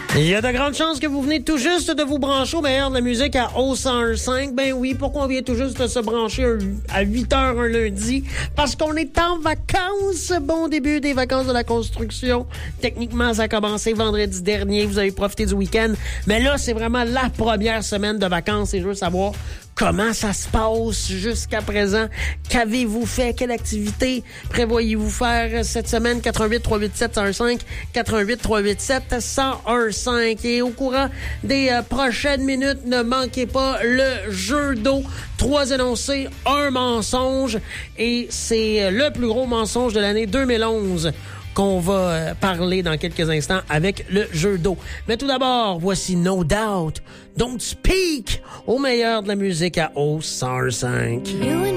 Il y a de grandes chances que vous venez tout juste de vous brancher au meilleur de la musique à O105. Ben oui, pourquoi on vient tout juste de se brancher à 8h un lundi? Parce qu'on est en vacances. Bon début des vacances de la construction. Techniquement, ça a commencé vendredi dernier. Vous avez profité du week-end. Mais là, c'est vraiment la première semaine de vacances et je veux savoir comment ça se passe jusqu'à présent. Qu'avez-vous fait? Quelle activité prévoyez-vous faire cette semaine? 88 387 105 88 387 1015. Et au courant des prochaines minutes, ne manquez pas le jeu d'eau. 3 énoncés, un mensonge. Et c'est le plus gros mensonge de l'année 2011 qu'on va parler dans quelques instants avec le jeu d'eau. Mais tout d'abord, voici No Doubt, Don't Speak, au meilleur de la musique à O105.